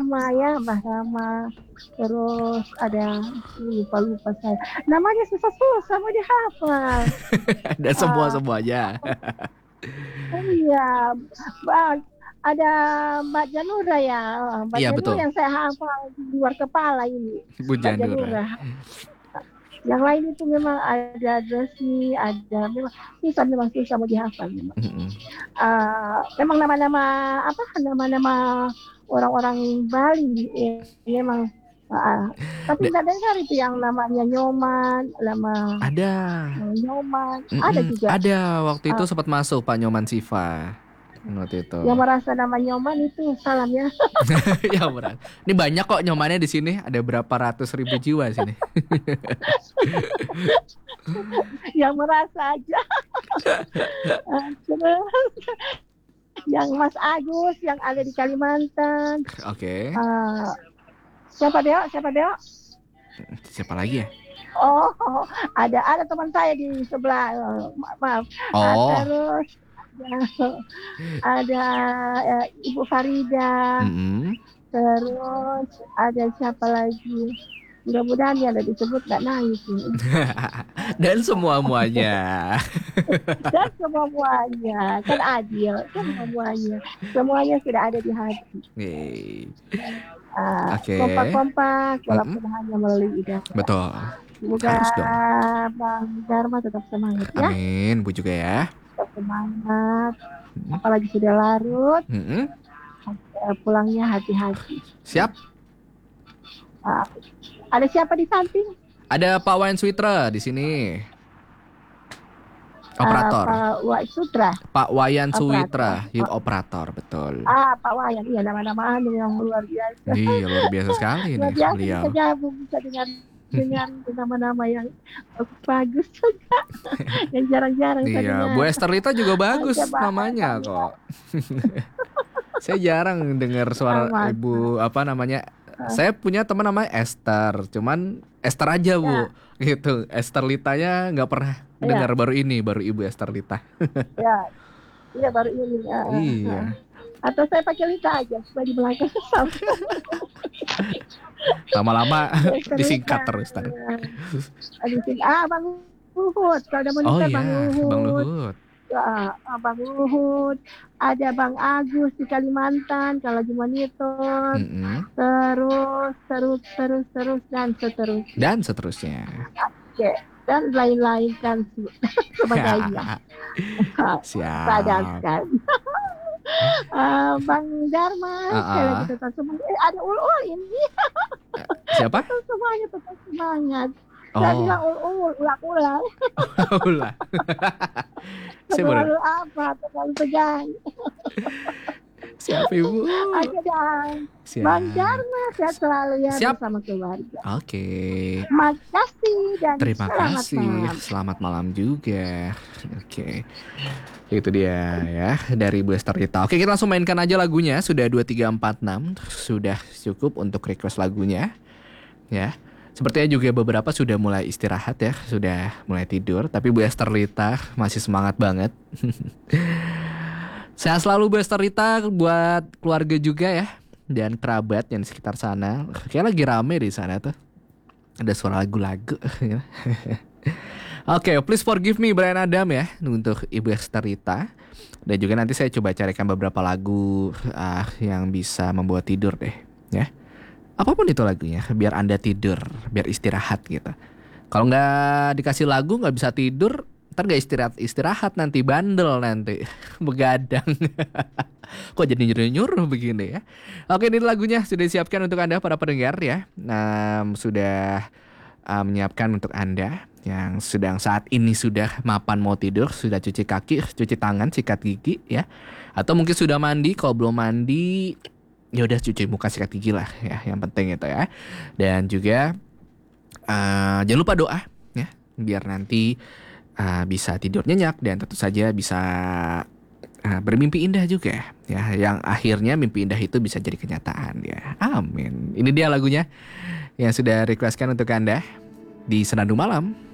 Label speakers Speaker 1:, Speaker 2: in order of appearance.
Speaker 1: Rama ya, Mbah Rama. Terus ada lupa saya. Namanya susah-susah mau dihafal.
Speaker 2: Dan
Speaker 1: Ah,
Speaker 2: semuanya.
Speaker 1: oh iya, Mbak, ada Mbak Janura ya. Mbak
Speaker 2: Iya
Speaker 1: Janura
Speaker 2: betul,
Speaker 1: yang saya hafal di luar kepala ini.
Speaker 2: Bu
Speaker 1: Mbak
Speaker 2: Janura.
Speaker 1: Janura. Yang lain itu memang ada Dresi, ada memang susah mau dihafal memang.
Speaker 2: Mm-mm.
Speaker 1: Memang nama-nama apa nama-nama orang-orang Bali memang tapi
Speaker 2: Da-
Speaker 1: nggak dengar itu yang namanya Nyoman, nama
Speaker 2: ada.
Speaker 1: Nyoman ada
Speaker 2: Mm-mm.
Speaker 1: juga
Speaker 2: Ada waktu itu
Speaker 1: uh,
Speaker 2: sempat masuk Pak Nyoman Siva waktu itu.
Speaker 1: yang merasa nama Nyoman itu salamnya
Speaker 2: Ya berat. Ini banyak kok nyomannya di sini. Ada berapa ratus ribu jiwa di sini.
Speaker 1: yang merasa aja. Terus yang Mas Agus yang ada di Kalimantan.
Speaker 2: Oke.
Speaker 1: Uh, siapa dia?
Speaker 2: Siapa lagi ya?
Speaker 1: Oh, ada teman saya di sebelah. Maaf.
Speaker 2: Oh.
Speaker 1: Terus ada Ibu Farida.
Speaker 2: Mm-mm.
Speaker 1: Terus ada siapa lagi? Mudah-mudahan yang ada disebut nggak nangis ini.
Speaker 2: Dan semua-muanya.
Speaker 1: Dan semuanya kan adil, kan semuanya sudah ada di hati.
Speaker 2: Yeay. Oke.
Speaker 1: Kompak-kompak
Speaker 2: Mm-mm.
Speaker 1: walaupun hanya melalui ida.
Speaker 2: Betul.
Speaker 1: Semoga
Speaker 2: Harus dong.
Speaker 1: Bang Dharma tetap semangat ya,
Speaker 2: Amin. Bu juga ya.
Speaker 1: tetap semangat.
Speaker 2: Mm-mm.
Speaker 1: Apalagi sudah larut,
Speaker 2: Mm-mm.
Speaker 1: pulangnya hati-hati.
Speaker 2: Siap.
Speaker 1: Ah, ada siapa di samping?
Speaker 2: Ada Pak Wayan Switra di sini. Operator.
Speaker 1: Pak Wak Sutra,
Speaker 2: Pak Wayan
Speaker 1: operator.
Speaker 2: Suwitra, yuk operator, betul.
Speaker 1: Pak Wayan, iya nama-nama anu yang luar biasa.
Speaker 2: Iya, luar biasa sekali
Speaker 1: Luar
Speaker 2: nih
Speaker 1: biasa
Speaker 2: beliau.
Speaker 1: bisa gabung, bisa dengan nama-nama yang bagus juga, yang jarang-jarang saya
Speaker 2: Iya,
Speaker 1: dengar.
Speaker 2: Bu Esther Lita juga bagus
Speaker 1: Coba
Speaker 2: namanya
Speaker 1: saya
Speaker 2: kok. Saya jarang dengar suara
Speaker 1: sama.
Speaker 2: ibu apa namanya. Saya punya teman namanya Esther, cuman Esther aja Bu,
Speaker 1: Ya,
Speaker 2: gitu. Esther Litanya nggak pernah
Speaker 1: ya,
Speaker 2: dengar, baru ini, baru Ibu Esther Lita.
Speaker 1: ya, iya baru ini.
Speaker 2: Iya,
Speaker 1: Atau saya pakai Lita aja supaya di belakang sama
Speaker 2: lama-lama
Speaker 1: Lita.
Speaker 2: disingkat terus tadi.
Speaker 1: Bang Luhut, kalau ada
Speaker 2: Oh
Speaker 1: monitor Bang
Speaker 2: iya, Bang
Speaker 1: Luhut.
Speaker 2: Luhut.
Speaker 1: Bang Luhut, ada Bang Agus di Kalimantan kalau lagi monitor,
Speaker 2: Mm-mm.
Speaker 1: terus dan seterusnya.
Speaker 2: Dan seterusnya.
Speaker 1: Oke. Dan lain-lain kan sebagainya.
Speaker 2: Siap.
Speaker 1: Padatkan. Bang Dharma, sekali lagi
Speaker 2: Ah,
Speaker 1: tetap semangat. Ada ul ini,
Speaker 2: siapa?
Speaker 1: tetap semuanya tetap semangat. Saya bilang
Speaker 2: Oh,
Speaker 1: ul ulang-ulang.
Speaker 2: ulah. Saya baru.
Speaker 1: Terlalu apa? Terlalu tegang.
Speaker 2: Siap Ibu.
Speaker 1: Oke dan Bang
Speaker 2: Siap.
Speaker 1: Dharma sehat selalu ya
Speaker 2: Siap.
Speaker 1: bersama keluarga.
Speaker 2: Oke.
Speaker 1: Makasih dan
Speaker 2: Terima
Speaker 1: selamat
Speaker 2: kasih.
Speaker 1: malam.
Speaker 2: Selamat malam juga. Oke. Itu dia ya dari Bu Esther Rita. Oke, kita langsung mainkan aja lagunya. Sudah 2346. Sudah cukup untuk request lagunya. Ya. Sepertinya juga beberapa sudah mulai istirahat ya, sudah mulai tidur. Tapi Bu Esther Rita masih semangat banget. Sehat selalu Bu Esther Rita, buat keluarga juga ya, dan kerabat yang di sekitar sana. Kayak lagi rame di sana tuh. Ada suara lagu-lagu. Oke, Please Forgive Me Bryan Adam ya untuk Ibu Esther Rita. Dan juga nanti saya coba carikan beberapa lagu yang bisa membuat tidur deh ya. Apapun itu lagunya, biar Anda tidur, biar istirahat gitu. Kalau nggak dikasih lagu nggak bisa tidur, ntar nggak istirahat nanti, bandel nanti, begadang. Kok jadi nyuruh-nyuruh begini ya? Oke, ini lagunya sudah disiapkan untuk Anda para pendengar ya. Sudah menyiapkan untuk Anda yang sedang saat ini sudah mapan mau tidur, sudah cuci kaki, cuci tangan, sikat gigi ya. Atau mungkin sudah mandi, kalau belum mandi ya udah cuci muka, sikat gigi lah ya, yang penting itu ya. Dan juga jangan lupa doa ya, biar nanti bisa tidur nyenyak dan tentu saja bisa bermimpi indah juga ya, yang akhirnya mimpi indah itu bisa jadi kenyataan ya. Amin. Ini dia lagunya yang sudah requestkan untuk Anda di Senandung Malam.